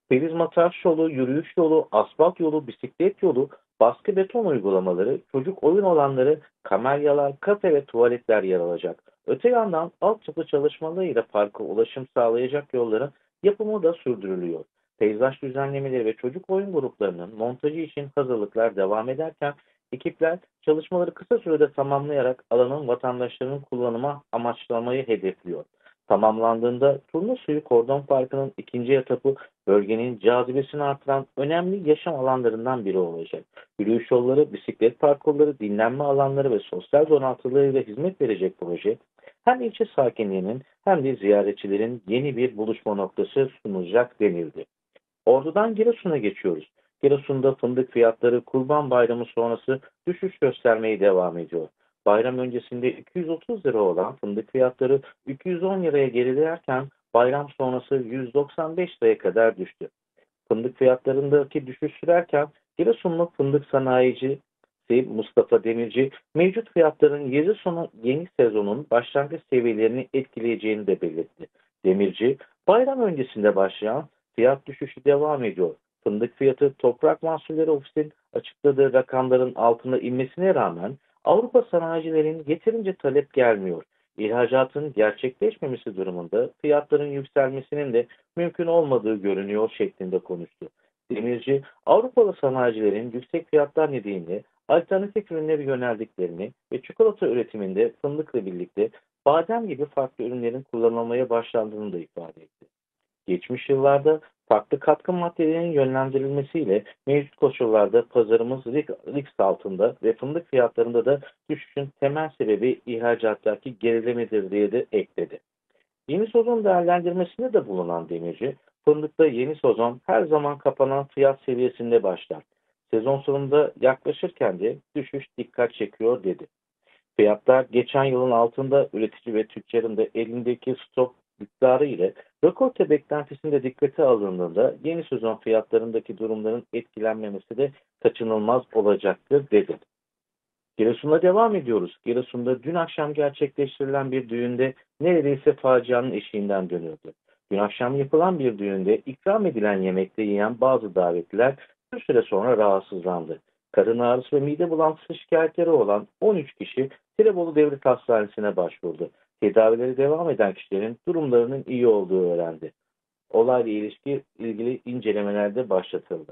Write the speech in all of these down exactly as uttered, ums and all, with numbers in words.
Prizma taş yolu, yürüyüş yolu, asfalt yolu, bisiklet yolu, baskı beton uygulamaları, çocuk oyun alanları, kamelyalar, kafe ve tuvaletler yer alacak. Öte yandan altyapı çalışmalarıyla parka ulaşım sağlayacak yolların yapımı da sürdürülüyor. Peyzaj düzenlemeleri ve çocuk oyun gruplarının montajı için hazırlıklar devam ederken ekipler çalışmaları kısa sürede tamamlayarak alanın vatandaşlarının kullanıma amaçlamayı hedefliyor. Tamamlandığında Turna Suyu Kordon Parkı'nın ikinci etapı bölgenin cazibesini artıran önemli yaşam alanlarından biri olacak. Yürüyüş yolları, bisiklet parkurları, dinlenme alanları ve sosyal donatılarıyla hizmet verecek proje, hem ilçe sakinliğinin hem de ziyaretçilerin yeni bir buluşma noktası sunulacak denildi. Ordu'dan Giresun'a geçiyoruz. Giresun'da fındık fiyatları Kurban Bayramı sonrası düşüş göstermeye devam ediyor. Bayram öncesinde iki yüz otuz lira olan fındık fiyatları iki yüz on liraya gerilerken bayram sonrası yüz doksan beş liraya kadar düştü. Fındık fiyatlarındaki düşüş sürerken Giresunlu fındık sanayicisi Mustafa Demirci mevcut fiyatların yeni, sonu, yeni sezonun başlangıç seviyelerini etkileyeceğini de belirtti. Demirci, bayram öncesinde başlayan fiyat düşüşü devam ediyor. Fındık fiyatı Toprak Mahsulleri Ofisi'nin açıkladığı rakamların altına inmesine rağmen Avrupa sanayicilerin yeterince talep gelmiyor. İhracatın gerçekleşmemesi durumunda fiyatların yükselmesinin de mümkün olmadığı görünüyor şeklinde konuştu. Demirci, Avrupalı sanayicilerin yüksek fiyatlar nedeniyle alternatif ürünlere yöneldiklerini ve çikolata üretiminde fındıkla birlikte badem gibi farklı ürünlerin kullanılmaya başlandığını da ifade etti. Geçmiş yıllarda farklı katkı maddelerinin yönlendirilmesiyle mevcut koşullarda pazarımız risk altında ve fındık fiyatlarında da düşüşün temel sebebi ihracattaki gerilemedir diye de ekledi. Yeni sezon değerlendirmesinde de bulunan Demirci, fındıkta yeni sezon her zaman kapanan fiyat seviyesinde başlar. Sezon sonunda yaklaşırken de düşüş dikkat çekiyor dedi. Fiyatlar geçen yılın altında üretici ve tüccarın da elindeki stok miktarı ile rekorte beklentisinde dikkate alındığında yeni sezon fiyatlarındaki durumların etkilenmemesi de kaçınılmaz olacaktır dedi. Giresun'da devam ediyoruz. Giresun'da dün akşam gerçekleştirilen bir düğünde neredeyse facianın eşiğinden dönüldü. Dün akşam yapılan bir düğünde ikram edilen yemekte yiyen bazı davetliler bir süre sonra rahatsızlandı. Karın ağrısı ve mide bulantısı şikayetleri olan on üç kişi Tirebolu Devlet Hastanesi'ne başvurdu. Tedavileri devam eden kişilerin durumlarının iyi olduğu öğrendi. Olayla ilişki ilgili incelemelerde başlatıldı.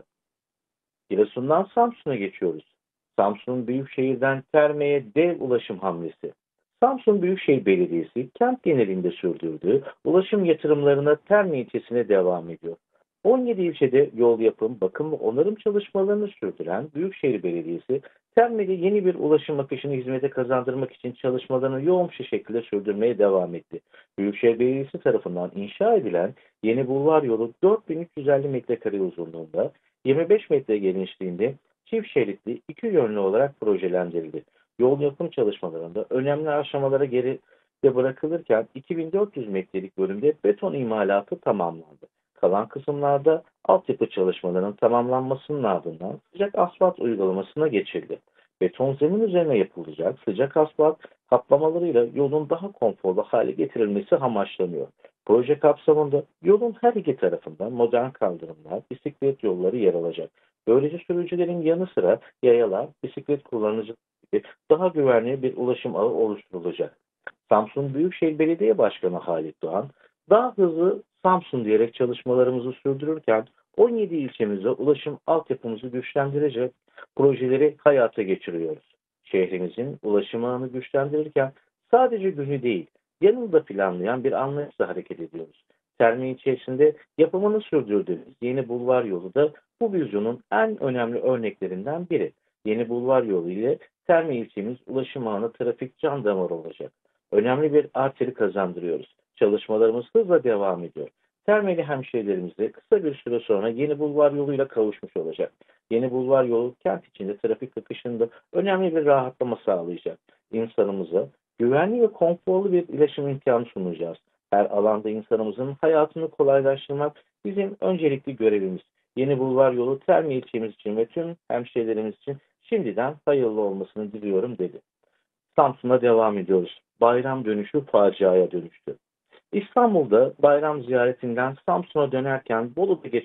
Giresun'dan Samsun'a geçiyoruz. Samsun Büyükşehir'den Terme'ye dev ulaşım hamlesi. Samsun Büyükşehir Belediyesi kent genelinde sürdürdüğü ulaşım yatırımlarına Terme ilçesine devam ediyor. on yedi ilçede yol yapım, bakım ve onarım çalışmalarını sürdüren Büyükşehir Belediyesi, Terme'de yeni bir ulaşım akışını hizmete kazandırmak için çalışmalarını yoğun bir şekilde sürdürmeye devam etti. Büyükşehir Belediyesi tarafından inşa edilen yeni bulvar yolu dört bin üç yüz elli metrekare uzunluğunda, yirmi beş metre genişliğinde çift şeritli iki yönlü olarak projelendirildi. Yol yapım çalışmalarında önemli aşamalara geride bırakılırken iki bin dört yüz metrelik bölümde beton imalatı tamamlandı. Kalan kısımlarda altyapı çalışmalarının tamamlanmasının ardından sıcak asfalt uygulamasına geçildi. Beton zemin üzerine yapılacak sıcak asfalt kaplamalarıyla yolun daha konforlu hale getirilmesi amaçlanıyor. Proje kapsamında yolun her iki tarafında modern kaldırımlar, bisiklet yolları yer alacak. Böylece sürücülerin yanı sıra yayalar, bisiklet kullanıcıları gibi daha güvenli bir ulaşım ağı oluşturulacak. Samsun Büyükşehir Belediye Başkanı Halit Doğan, daha hızlı Samsun diyerek çalışmalarımızı sürdürürken on yedi ilçemize ulaşım altyapımızı güçlendirecek projeleri hayata geçiriyoruz. Şehrimizin ulaşım ağını güçlendirirken sadece günü değil, yarını da planlayan bir anlayışla hareket ediyoruz. Termi içerisinde yapımını sürdürdüğümüz yeni bulvar yolu da bu vizyonun en önemli örneklerinden biri. Yeni bulvar yolu ile Termi ilçemiz ulaşım ağına trafik can damarı olacak. Önemli bir arteri kazandırıyoruz. Çalışmalarımız hızla devam ediyor. Termeli hemşehrilerimiz de kısa bir süre sonra yeni bulvar yoluyla kavuşmuş olacak. Yeni bulvar yolu kent içinde trafik akışında önemli bir rahatlama sağlayacak. İnsanımıza güvenli ve konforlu bir iletişim imkanı sunacağız. Her alanda insanımızın hayatını kolaylaştırmak bizim öncelikli görevimiz. Yeni bulvar yolu Termi ilçemiz için ve tüm hemşehrilerimiz için şimdiden hayırlı olmasını diliyorum dedi. Samsun'a devam ediyoruz. Bayram dönüşü faciaya dönüştü. İstanbul'da bayram ziyaretinden Samsun'a dönerken Bolu'da geçen